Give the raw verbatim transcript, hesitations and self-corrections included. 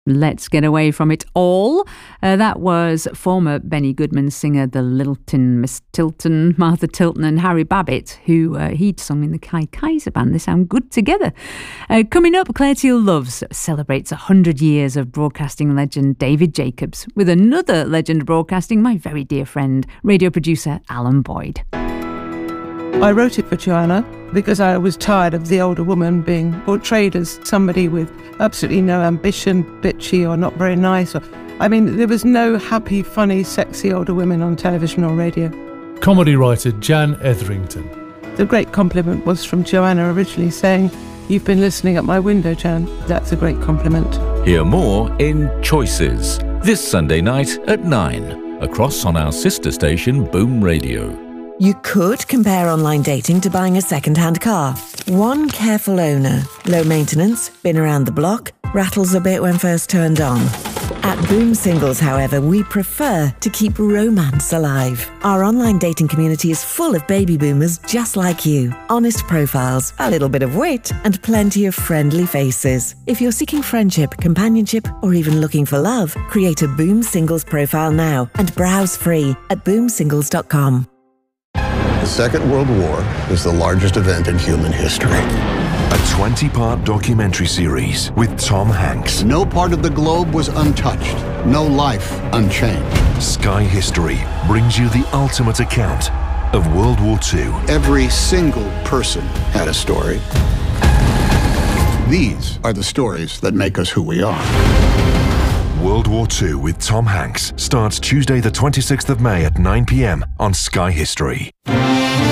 Let's Get Away From It All. Uh, that was former Benny Goodman singer, the Littleton, Miss Tilton, Martha Tilton and Harry Babbitt, who uh, he'd sung in the Kai Kaiser Band. They sound good together. Uh, coming up, Claire Teal Loves celebrates one hundred years of broadcasting legend David Jacobs with another legend of broadcasting, my very dear friend, radio producer Alan Boyd. I wrote it for Joanna because I was tired of the older woman being portrayed as somebody with absolutely no ambition, bitchy or not very nice. Or, I mean, there was no happy, funny, sexy older women on television or radio. Comedy writer Jan Etherington. The great compliment was from Joanna originally saying, "You've been listening at my window, Jan." That's a great compliment. Hear more in Choices this Sunday night at nine, across on our sister station Boom Radio. You could compare online dating to buying a second-hand car. One careful owner, low maintenance, been around the block, rattles a bit when first turned on. At Boom Singles, however, we prefer to keep romance alive. Our online dating community is full of baby boomers just like you. Honest profiles, a little bit of wit, and plenty of friendly faces. If you're seeking friendship, companionship, or even looking for love, create a Boom Singles profile now and browse free at boom singles dot com. The Second World War is the largest event in human history. A twenty-part documentary series with Tom Hanks. No part of the globe was untouched. No life unchanged. Sky History brings you the ultimate account of World War Two. Every single person had a story. These are the stories that make us who we are. World War Two with Tom Hanks starts Tuesday the twenty-sixth of May at nine p.m. on Sky History.